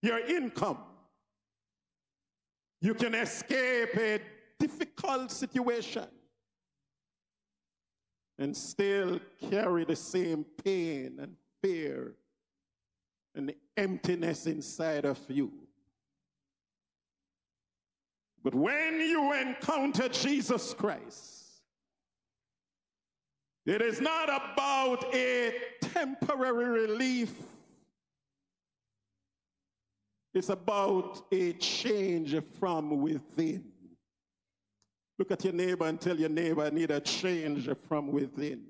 your income. You can escape a difficult situation and still carry the same pain and fear and emptiness inside of you. But when you encounter Jesus Christ, it is not about a temporary relief. It's about a change from within. Look at your neighbor and tell your neighbor, I need a change from within.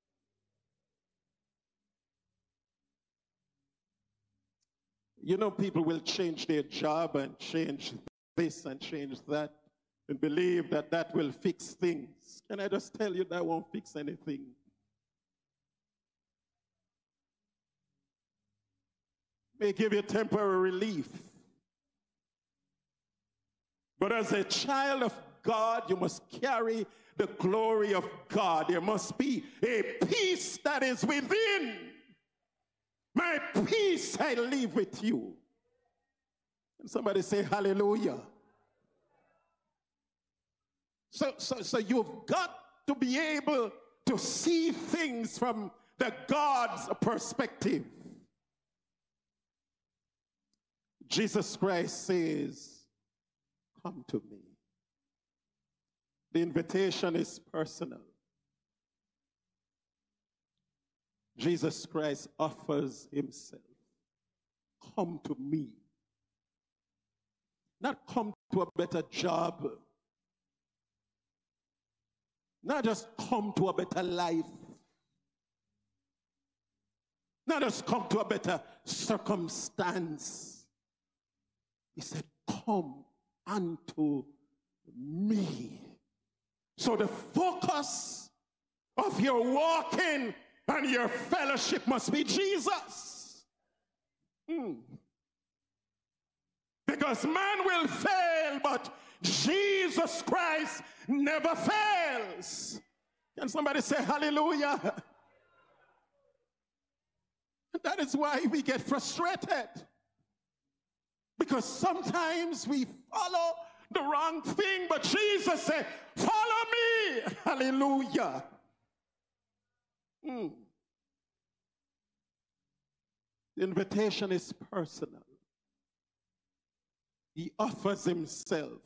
You know, people will change their job and change this and change that and believe that that will fix things. Can I just tell you that won't fix anything? May give you temporary relief. But as a child of God, you must carry the glory of God. There must be a peace that is within. My peace I leave with you. And somebody say hallelujah. So you've got to be able to see things from the God's perspective. Jesus Christ says, come to me. The invitation is personal. Jesus Christ offers himself. Come to me. Not come to a better job. Not just come to a better life. Not just come to a better circumstance. He said, come unto me. So the focus of your walking and your fellowship must be Jesus. Because man will fail, but Jesus Christ never fails. Can somebody say hallelujah? That is why we get frustrated. Because sometimes we follow the wrong thing, but Jesus said, follow me. Hallelujah. The invitation is personal. He offers himself.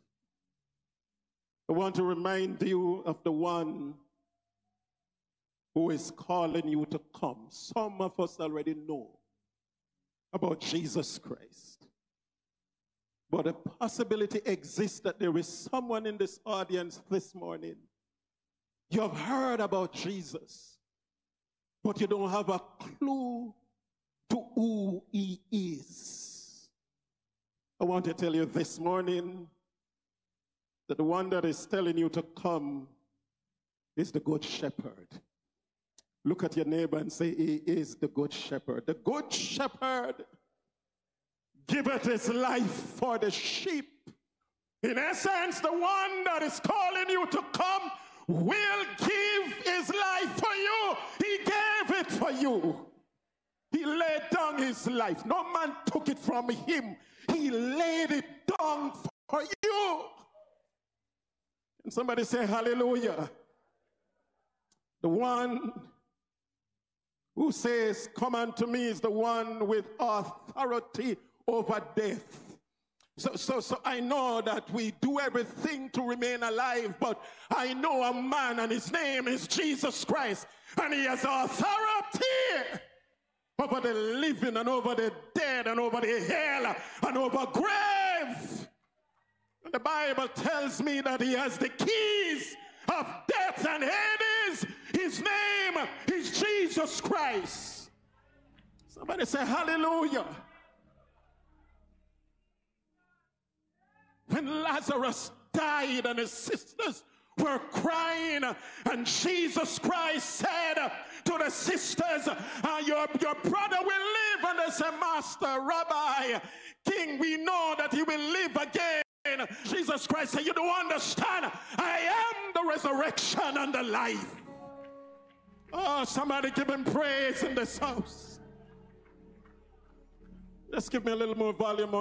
I want to remind you of the one who is calling you to come. Some of us already know about Jesus Christ. But a possibility exists that there is someone in this audience this morning. You have heard about Jesus, but you don't have a clue to who he is. I want to tell you this morning that the one that is telling you to come is the Good Shepherd. Look at your neighbor and say, he is the Good Shepherd. The Good Shepherd giveth his life for the sheep. In essence, the one that is calling you to come will give his life for you. He gave it for you. He laid down his life. No man took it from him. He laid it down for you. And somebody say hallelujah. The one who says, come unto me, is the one with authority over death. So I know that we do everything to remain alive, but I know a man and his name is Jesus Christ, and he has authority over the living and over the dead and over the hell and over grave. And the Bible tells me that he has the keys of death and Hades. His name is Jesus Christ. Somebody say hallelujah. When Lazarus died and his sisters were crying, and Jesus Christ said to the sisters, your brother will live. And they said, Master, Rabbi, King, we know that he will live again. Jesus Christ said, you don't understand. I am the resurrection and the life. Oh, somebody give him praise in this house. Just give me a little more volume on